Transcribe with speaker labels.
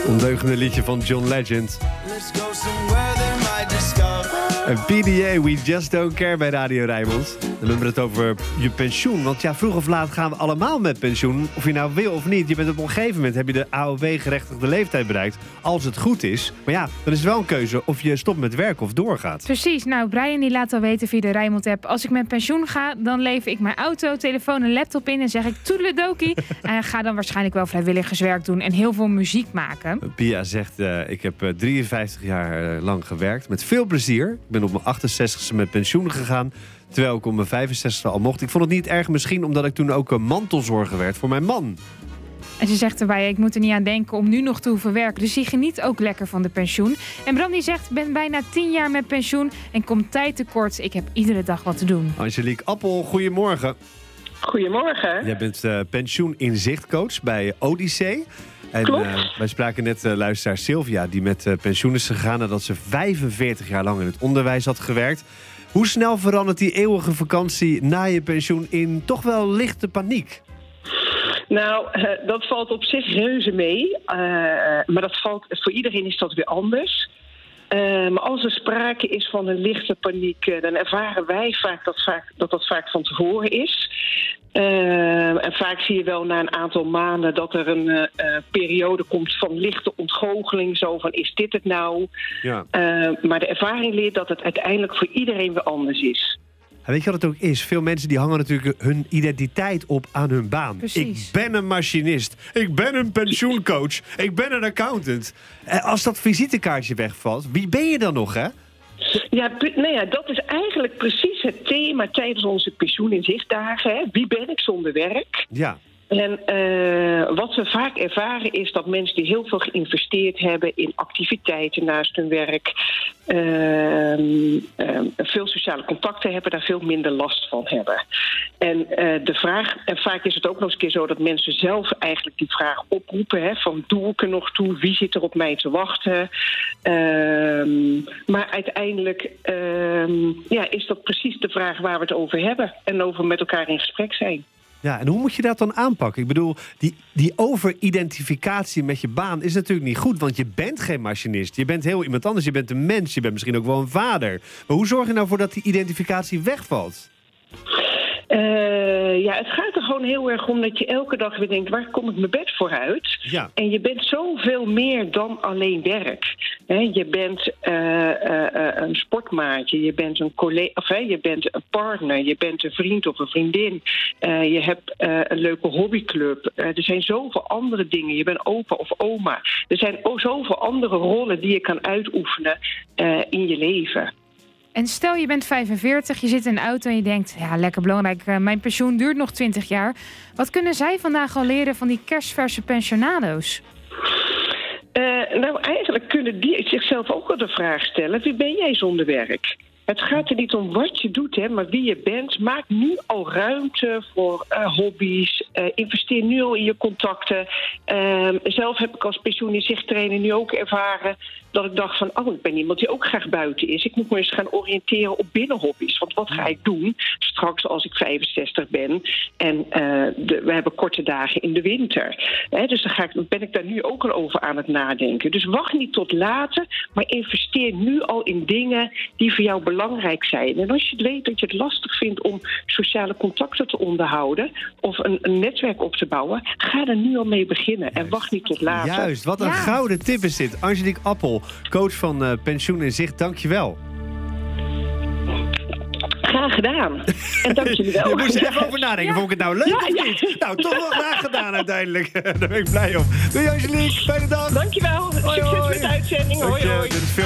Speaker 1: Ondeugende liedje van John Legend. En PDA, We Just Don't Care bij Radio Rijnmond. Dan hebben we het over je pensioen. Want ja, vroeg of laat gaan we allemaal met pensioen. Of je nou wil of niet. Je bent op een gegeven moment heb je de AOW-gerechtigde leeftijd bereikt. Als het goed is. Maar ja, dan is het wel een keuze of je stopt met werken of doorgaat.
Speaker 2: Precies. Nou, Brian die laat al weten via de Rijnmond-app. Als ik met pensioen ga, dan lever ik mijn auto, telefoon en laptop in. En zeg ik toedeledokie. En ga dan waarschijnlijk wel vrijwilligerswerk doen. En heel veel muziek maken.
Speaker 1: Pia zegt, ik heb 53 jaar lang gewerkt. Met veel plezier. Ik ben op mijn 68e met pensioen gegaan. Terwijl ik op mijn 65e al mocht. Ik vond het niet erg, misschien omdat ik toen ook mantelzorger werd voor mijn man.
Speaker 2: En ze zegt erbij, ik moet er niet aan denken om nu nog te hoeven werken. Dus die geniet ook lekker van de pensioen. En Bram die zegt, ik ben bijna 10 jaar met pensioen en kom tijd tekort. Ik heb iedere dag wat te doen.
Speaker 1: Angelique Appel, goedemorgen.
Speaker 3: Goedemorgen.
Speaker 1: Jij bent pensioen inzichtcoach bij Odyssee. En wij spraken net luisteraar Sylvia, die met pensioen is gegaan nadat ze 45 jaar lang in het onderwijs had gewerkt. Hoe snel verandert die eeuwige vakantie na je pensioen in toch wel lichte paniek?
Speaker 3: Nou, dat valt op zich reuze mee. Maar dat valt, voor iedereen is dat weer anders. Maar als er sprake is van een lichte paniek, dan ervaren wij vaak dat vaak van tevoren is. En vaak zie je wel na een aantal maanden dat er een periode komt van lichte ontgoocheling. Zo van, is dit het nou?
Speaker 1: Ja.
Speaker 3: Maar de ervaring leert dat het uiteindelijk voor iedereen weer anders is.
Speaker 1: En weet je wat het ook is? Veel mensen die hangen natuurlijk hun identiteit op aan hun baan.
Speaker 2: Precies.
Speaker 1: Ik ben een machinist. Ik ben een pensioencoach. Ik ben een accountant. Als dat visitekaartje wegvalt, wie ben je dan nog, hè?
Speaker 3: Ja, dat is eigenlijk precies het thema tijdens onze pensioeninzichtdagen. Hè? Wie ben ik zonder werk?
Speaker 1: Ja.
Speaker 3: En wat we vaak ervaren is dat mensen die heel veel geïnvesteerd hebben in activiteiten naast hun werk, veel sociale contacten hebben, daar veel minder last van hebben. En vaak is het ook nog eens een keer zo dat mensen zelf eigenlijk die vraag oproepen, hè, van doe ik er nog toe, wie zit er op mij te wachten? Maar uiteindelijk is dat precies de vraag waar we het over hebben en over met elkaar in gesprek zijn.
Speaker 1: Ja, en hoe moet je dat dan aanpakken? Ik bedoel, die overidentificatie met je baan is natuurlijk niet goed, want je bent geen machinist. Je bent heel iemand anders, je bent een mens, je bent misschien ook wel een vader. Maar hoe zorg je nou voor dat die identificatie wegvalt?
Speaker 3: Het gaat er gewoon heel erg om dat je elke dag weer denkt, waar kom ik mijn bed voor uit?
Speaker 1: Ja.
Speaker 3: En je bent zoveel meer dan alleen werk. Je bent een sportmaatje, je bent een collega, je bent een partner, je bent een vriend of een vriendin. Je hebt een leuke hobbyclub. Er zijn zoveel andere dingen. Je bent opa of oma. Er zijn ook zoveel andere rollen die je kan uitoefenen in je leven.
Speaker 2: En stel je bent 45, je zit in een auto en je denkt, ja, lekker belangrijk, mijn pensioen duurt nog 20 jaar. Wat kunnen zij vandaag al leren van die kerstverse pensionado's?
Speaker 3: Eigenlijk kunnen die zichzelf ook wel de vraag stellen, wie ben jij zonder werk? Het gaat er niet om wat je doet, hè, maar wie je bent. Maak nu al ruimte voor hobby's. Investeer nu al in je contacten. Zelf heb ik als pensioeninzichttrainer nu ook ervaren dat ik dacht van, ik ben iemand die ook graag buiten is. Ik moet me eens gaan oriënteren op binnenhobby's. Want wat ga ik doen straks als ik 65 ben? En we hebben korte dagen in de winter. Dus dan ben ik daar nu ook al over aan het nadenken. Dus wacht niet tot later, maar investeer nu al in dingen die voor jou belangrijk zijn. En als je weet dat je het lastig vindt om sociale contacten te onderhouden of een netwerk op te bouwen, ga er nu al mee beginnen en wacht niet tot later.
Speaker 1: Juist, wat een gouden tip is dit. Angelique Appel, coach van Pensioen in Zicht, dank je wel.
Speaker 3: Graag gedaan. En dank jullie wel.
Speaker 1: Je moest er even over nadenken. Vond ik het nou leuk of niet? Nou, toch wel graag gedaan uiteindelijk. Daar ben ik blij om. Doei Angelique, fijne dag.
Speaker 3: Dankjewel. Succes met de uitzending. Hoi, hoi.